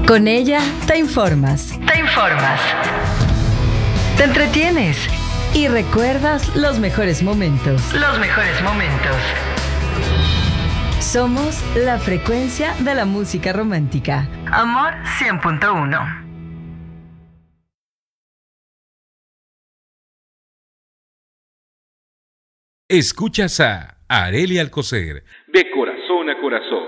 Con ella te informas. Te entretienes y recuerdas los mejores momentos. Somos la frecuencia de la música romántica. Amor 100.1. Escuchas a Arely Alcocer, de corazón a corazón.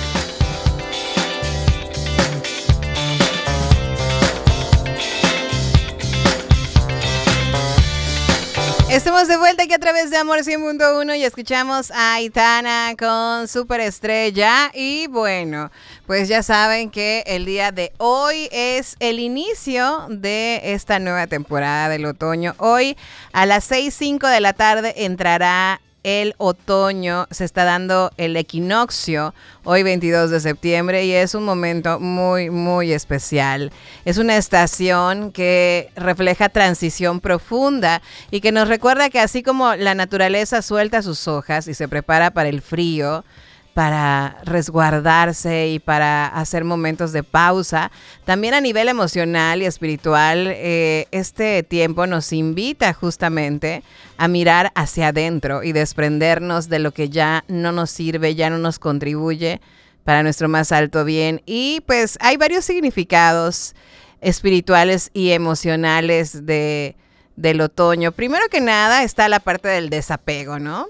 Estamos de vuelta aquí a través de Amor 100.1 y escuchamos a Aitana con Superestrella. Y bueno, pues ya saben que el día de hoy es el inicio de esta nueva temporada del otoño. Hoy a las 6:05 de la tarde entrará el otoño, se está dando el equinoccio hoy 22 de septiembre y es un momento muy, muy especial. Es una estación que refleja transición profunda y que nos recuerda que así como la naturaleza suelta sus hojas y se prepara para el frío, para resguardarse y para hacer momentos de pausa, también a nivel emocional y espiritual, este tiempo nos invita justamente a mirar hacia adentro y desprendernos de lo que ya no nos sirve, ya no nos contribuye para nuestro más alto bien. Y pues hay varios significados espirituales y emocionales del otoño. Primero que nada está la parte del desapego, ¿no?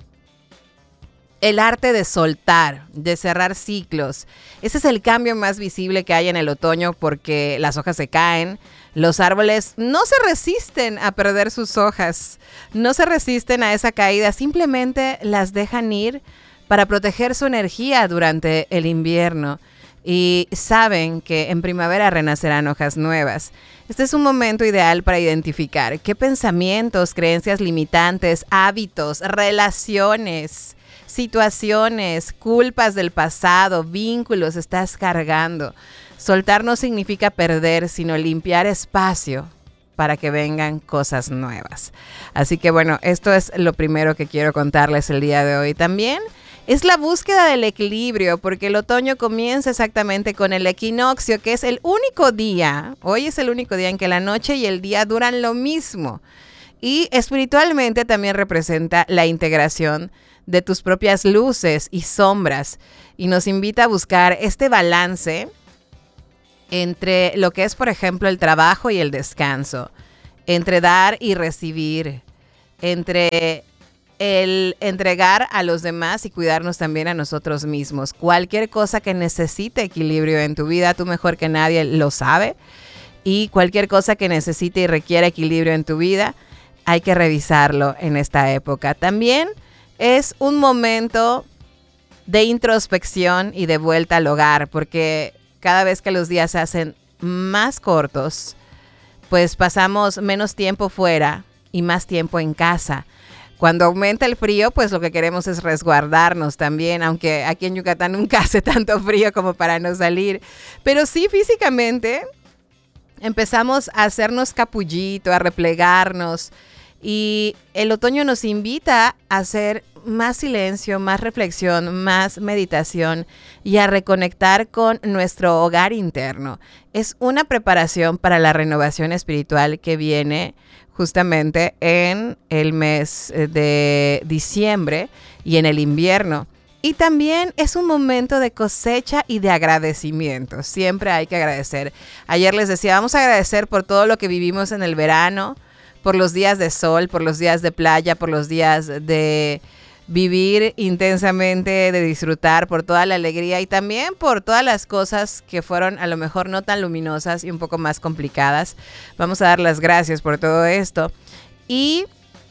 El arte de soltar, de cerrar ciclos. Ese es el cambio más visible que hay en el otoño porque las hojas se caen. Los árboles no se resisten a perder sus hojas, no se resisten a esa caída, simplemente las dejan ir para proteger su energía durante el invierno. Y saben que en primavera renacerán hojas nuevas. Este es un momento ideal para identificar qué pensamientos, creencias limitantes, hábitos, relaciones, situaciones, culpas del pasado, vínculos estás cargando. Soltar no significa perder, sino limpiar espacio para que vengan cosas nuevas. Así que bueno, esto es lo primero que quiero contarles el día de hoy. También es la búsqueda del equilibrio, porque el otoño comienza exactamente con el equinoccio, que es el único día, hoy es el único día en que la noche y el día duran lo mismo. Y espiritualmente también representa la integración de tus propias luces y sombras y nos invita a buscar este balance entre lo que es, por ejemplo, el trabajo y el descanso, entre dar y recibir, entre el entregar a los demás y cuidarnos también a nosotros mismos. Cualquier cosa que necesite equilibrio en tu vida, tú mejor que nadie lo sabe, y cualquier cosa que necesite y requiera equilibrio en tu vida, hay que revisarlo en esta época. También es un momento de introspección y de vuelta al hogar, porque cada vez que los días se hacen más cortos, pues pasamos menos tiempo fuera y más tiempo en casa. Cuando aumenta el frío, pues lo que queremos es resguardarnos también, aunque aquí en Yucatán nunca hace tanto frío como para no salir. Pero sí, físicamente empezamos a hacernos capullito, a replegarnos. Y el otoño nos invita a hacer más silencio, más reflexión, más meditación y a reconectar con nuestro hogar interno. Es una preparación para la renovación espiritual que viene justamente en el mes de diciembre y en el invierno. Y también es un momento de cosecha y de agradecimiento. Siempre hay que agradecer. Ayer les decía, vamos a agradecer por todo lo que vivimos en el verano, por los días de sol, por los días de playa, por los días de vivir intensamente, de disfrutar, por toda la alegría y también por todas las cosas que fueron a lo mejor no tan luminosas y un poco más complicadas. Vamos a dar las gracias por todo esto. Y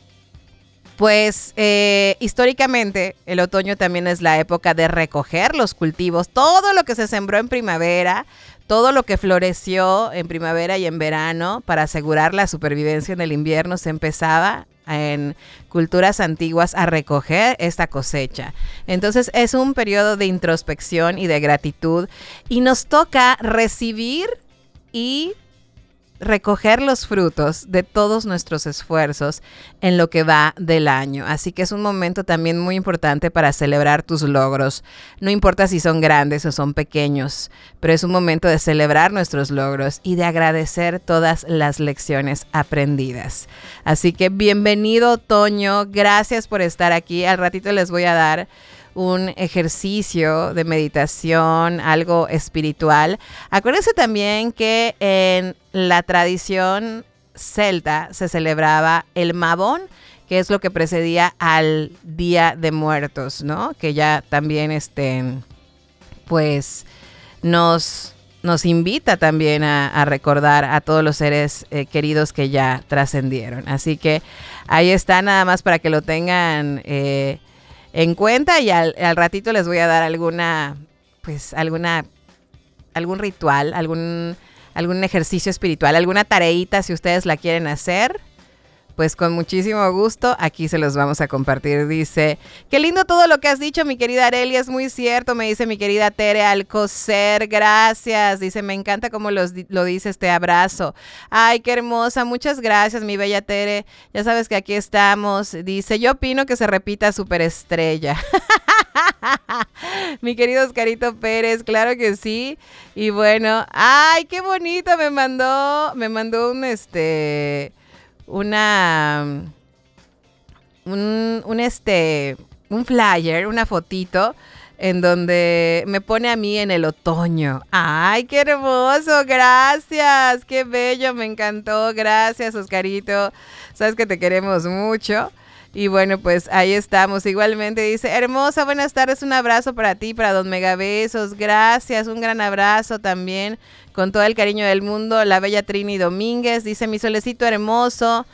pues históricamente el otoño también es la época de recoger los cultivos, todo lo que se sembró en primavera, todo lo que floreció en primavera y en verano para asegurar la supervivencia en el invierno. Se empezaba en culturas antiguas a recoger esta cosecha. Entonces es un periodo de introspección y de gratitud y nos toca recibir y recoger los frutos de todos nuestros esfuerzos en lo que va del año. Así que es un momento también muy importante para celebrar tus logros. No importa si son grandes o son pequeños, pero es un momento de celebrar nuestros logros y de agradecer todas las lecciones aprendidas. Así que bienvenido otoño, gracias por estar aquí. Al ratito les voy a dar un ejercicio de meditación, algo espiritual. Acuérdense también que en la tradición celta se celebraba el Mabón, que es lo que precedía al Día de Muertos, ¿no? Que ya también pues nos invita también a recordar a todos los seres queridos que ya trascendieron. Así que ahí está, nada más para que lo tengan en cuenta, y al ratito les voy a dar algún ritual, algún ejercicio espiritual, alguna tareita si ustedes la quieren hacer. Pues con muchísimo gusto, aquí se los vamos a compartir. Dice, qué lindo todo lo que has dicho, mi querida Arely, es muy cierto, me dice mi querida Tere Alcocer, gracias. Dice, me encanta cómo lo dices, te abrazo. Ay, qué hermosa, muchas gracias, mi bella Tere. Ya sabes que aquí estamos. Dice, yo opino que se repita Superestrella. Mi querido Oscarito Pérez, claro que sí. Y bueno, ay, qué bonito, me mandó un flyer, una fotito en donde me pone a mí en el otoño. ¡Ay, qué hermoso! Gracias, qué bello, me encantó. Gracias, Oscarito. Sabes que te queremos mucho. Y bueno, pues ahí estamos. Igualmente dice, hermosa, buenas tardes, un abrazo para ti, para Don Megabesos. Gracias, un gran abrazo también, con todo el cariño del mundo. La bella Trini Domínguez dice, mi solecito hermoso.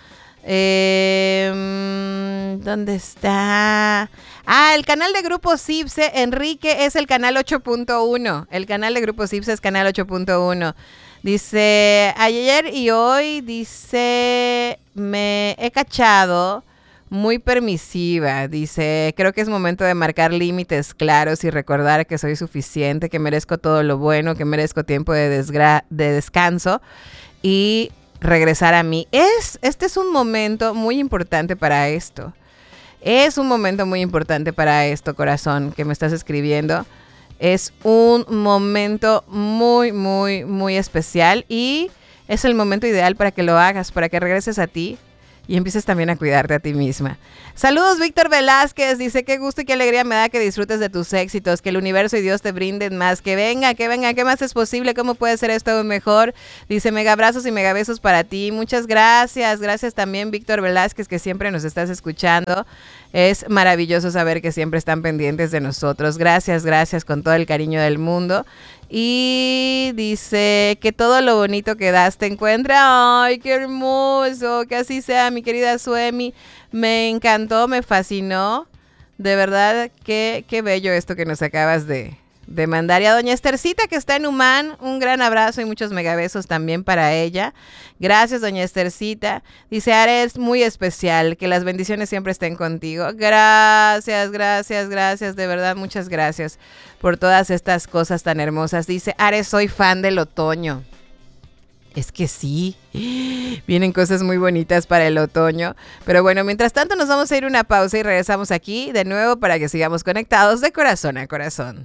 ¿Dónde está? Ah, el canal de Grupo Cipse, Enrique, es el canal 8.1. El canal de Grupo Cipse es canal 8.1. Dice, ayer y hoy, dice, me he cachado muy permisiva. Dice, creo que es momento de marcar límites claros y recordar que soy suficiente, que merezco todo lo bueno, que merezco tiempo de descanso y regresar a mí. Este es un momento muy importante para esto. Es un momento muy importante para esto, corazón, que me estás escribiendo. Es un momento muy, muy, muy especial y es el momento ideal para que lo hagas, para que regreses a ti y empieces también a cuidarte a ti misma. Saludos, Víctor Velázquez. Dice, qué gusto y qué alegría me da que disfrutes de tus éxitos, que el universo y Dios te brinden más. Que venga, ¿qué más es posible? ¿Cómo puede ser esto aún mejor? Dice, mega abrazos y mega besos para ti. Muchas gracias. Gracias también, Víctor Velázquez, que siempre nos estás escuchando. Es maravilloso saber que siempre están pendientes de nosotros. Gracias, gracias, con todo el cariño del mundo. Y dice que todo lo bonito que das te encuentra. ¡Ay, qué hermoso! Que así sea, mi querida Suemi. Me encantó, me fascinó. De verdad, qué bello esto que nos acabas de mandar. Y a doña Estercita, que está en Humán, un gran abrazo y muchos megabesos también para ella. Gracias, doña Estercita. Dice, Are es muy especial, que las bendiciones siempre estén contigo. Gracias, gracias, gracias, de verdad, muchas gracias por todas estas cosas tan hermosas. Dice, Are, soy fan del otoño. Es que sí, vienen cosas muy bonitas para el otoño. Pero bueno, mientras tanto nos vamos a ir a una pausa y regresamos aquí de nuevo para que sigamos conectados de corazón a corazón.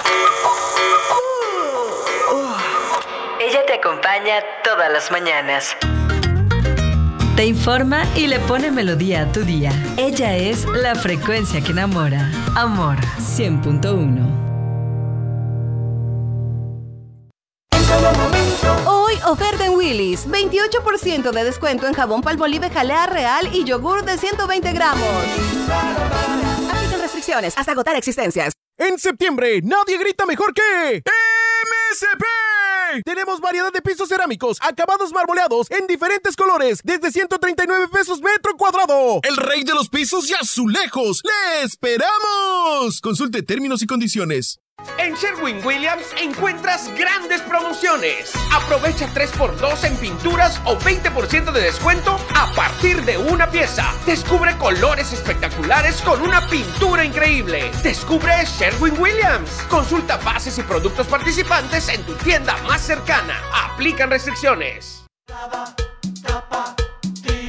Ella te acompaña todas las mañanas. Te informa y le pone melodía a tu día. Ella es la frecuencia que enamora. Amor 100.1. Hoy oferta en Willy's, 28% de descuento en jabón Palmolive Jalea Real y yogur de 120 gramos. Aplican restricciones hasta agotar existencias. En septiembre, nadie grita mejor que MSP. Tenemos variedad de pisos cerámicos, acabados marmoleados en diferentes colores, desde 139 pesos metro cuadrado. El rey de los pisos y azulejos. ¡Le esperamos! Consulte términos y condiciones. En Sherwin-Williams encuentras grandes promociones. Aprovecha 3x2 en pinturas o 20% de descuento a partir de una pieza. Descubre colores espectaculares con una pintura increíble. Descubre Sherwin-Williams. Consulta bases y productos participantes en tu tienda más cercana. Aplican restricciones.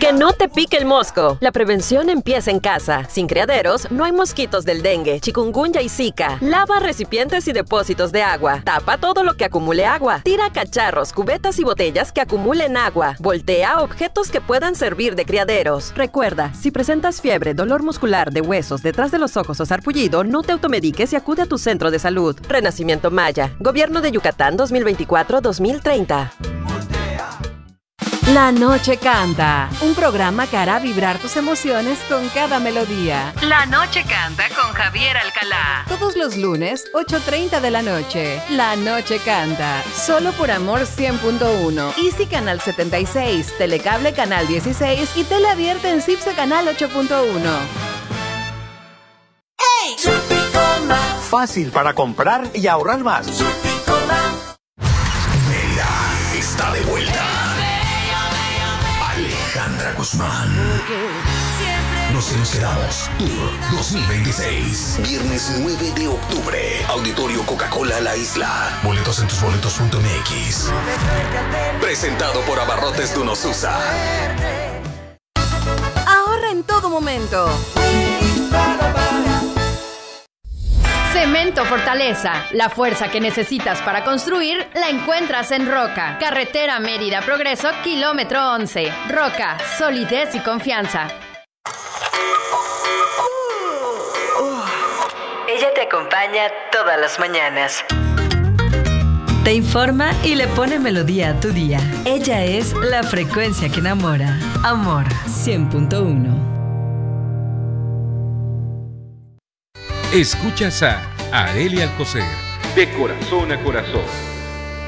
Que no te pique el mosco. La prevención empieza en casa. Sin criaderos, no hay mosquitos del dengue, chikungunya y zika. Lava recipientes y depósitos de agua. Tapa todo lo que acumule agua. Tira cacharros, cubetas y botellas que acumulen agua. Voltea objetos que puedan servir de criaderos. Recuerda, si presentas fiebre, dolor muscular de huesos detrás de los ojos o sarpullido, no te automediques y acude a tu centro de salud. Renacimiento Maya. Gobierno de Yucatán 2024-2030. La Noche Canta, un programa que hará vibrar tus emociones con cada melodía. La Noche Canta con Javier Alcalá. Todos los lunes, 8:30 de la noche. La Noche Canta, solo por Amor 100.1. Easy Canal 76, Telecable Canal 16 y Tele Abierta en CIPSE Canal 8.1. ¡Hey! Fácil para comprar y ahorrar más. Mérida está de vuelta. Alejandra Guzmán. Nos quedamos Tour 2026. Viernes 9 de octubre. Auditorio Coca-Cola La Isla. Boletos en tusboletos.mx. Presentado por Abarrotes Dunosusa. Ahorra en todo momento. Cemento Fortaleza. La fuerza que necesitas para construir la encuentras en Roca. Carretera Mérida Progreso, kilómetro 11. Roca, solidez y confianza. Ella te acompaña todas las mañanas. Te informa y le pone melodía a tu día. Ella es la frecuencia que enamora. Amor 100.1. Escuchas a Arelia Alcocer, de corazón a corazón.